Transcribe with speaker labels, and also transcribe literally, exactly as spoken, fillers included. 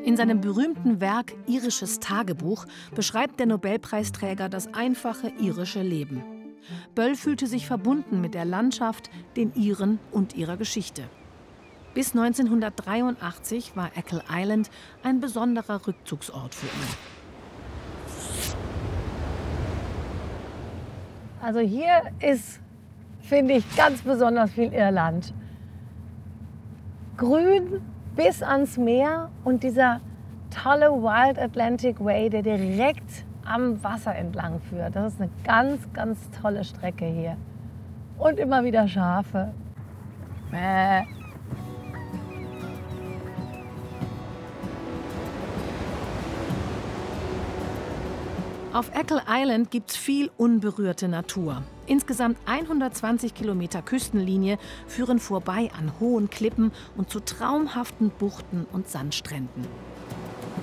Speaker 1: In seinem berühmten Werk Irisches Tagebuch beschreibt der Nobelpreisträger das einfache irische Leben. Böll fühlte sich verbunden mit der Landschaft, den Iren und ihrer Geschichte. Bis neunzehnhundertdreiundachtzig war Achill Island ein besonderer Rückzugsort für ihn.
Speaker 2: Also hier ist, finde ich, ganz besonders viel Irland. Grün bis ans Meer und dieser tolle Wild Atlantic Way, der direkt am Wasser entlang führt. Das ist eine ganz, ganz tolle Strecke hier. Und immer wieder Schafe. Bäh.
Speaker 1: Auf Achill Island gibt's viel unberührte Natur. Insgesamt hundertzwanzig Kilometer Küstenlinie führen vorbei an hohen Klippen und zu traumhaften Buchten und Sandstränden.